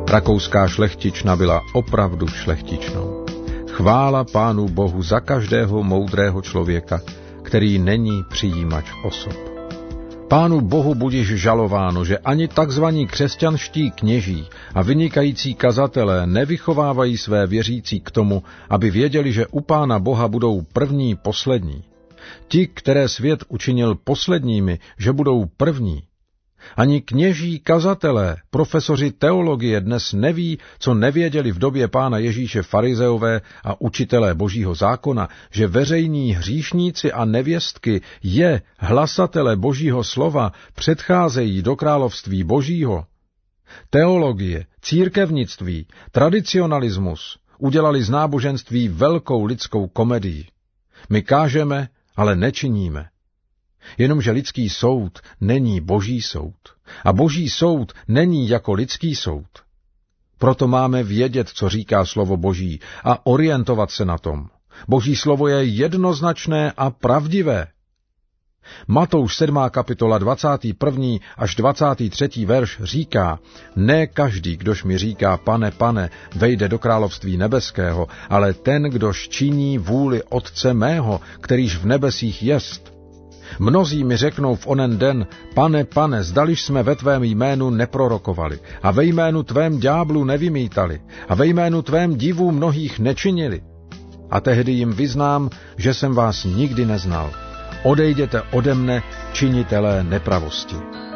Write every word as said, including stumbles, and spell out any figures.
Rakouská šlechtična byla opravdu šlechtičnou. Chvála Pánu Bohu za každého moudrého člověka, který není přijímač osob. Pánu Bohu budiž žalováno, že ani takzvaní křesťanští kněží a vynikající kazatelé nevychovávají své věřící k tomu, aby věděli, že u Pána Boha budou první poslední. Ti, které svět učinil posledními, že budou první. Ani kněží kazatelé, profesoři teologie dnes neví, co nevěděli v době Pána Ježíše farizeové a učitelé Božího zákona, že veřejní hříšníci a nevěstky je hlasatele Božího slova předcházejí do království Božího. Teologie, církevnictví, tradicionalismus udělali z náboženství velkou lidskou komedii. My kážeme, ale nečiníme. Jenomže lidský soud není Boží soud. A Boží soud není jako lidský soud. Proto máme vědět, co říká slovo Boží a orientovat se na tom. Boží slovo je jednoznačné a pravdivé. Matouš sedmá kapitola dvacátý první až dvacátý třetí verš říká: Ne každý, kdož mi říká pane, pane, vejde do království nebeského, ale ten, kdož činí vůli Otce mého, kterýž v nebesích jest. Mnozí mi řeknou v onen den: Pane, pane, zdaliž jsme ve tvém jménu neprorokovali a ve jménu tvém ďáblu nevymítali a ve jménu tvém divů mnohých nečinili. A tehdy jim vyznám, že jsem vás nikdy neznal. Odejděte ode mne, činitelé nepravosti.